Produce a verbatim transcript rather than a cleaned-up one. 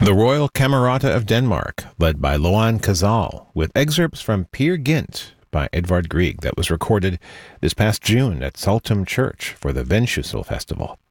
The Royal Camerata of Denmark, led by Loan Casal, with excerpts from Peer Gynt by Edvard Grieg that was recorded this past June at Saltum Church for the Vendsyssel Festival.